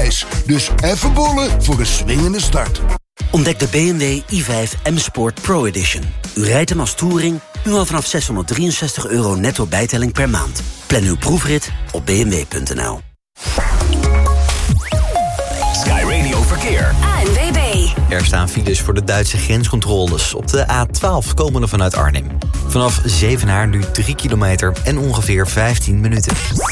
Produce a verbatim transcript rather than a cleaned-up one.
prijs. Dus even bollen voor een swingende start. Ontdek de B M W i vijf M-Sport Pro Edition. U rijdt hem als touring, nu al vanaf zeshonderddrieënzestig euro netto bijtelling per maand. Plan uw proefrit op b m w punt n l. Sky Radio Verkeer. A N W B. Er staan files voor de Duitse grenscontroles op de A twaalf komende vanuit Arnhem. Vanaf Zevenaar nu drie kilometer en ongeveer vijftien minuten.